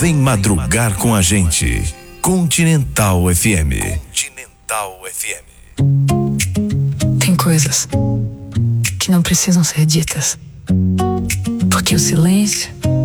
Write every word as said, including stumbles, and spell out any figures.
Vem madrugar com a gente. Continental F M. Continental F M. Tem coisas que não precisam ser ditas, porque o silêncio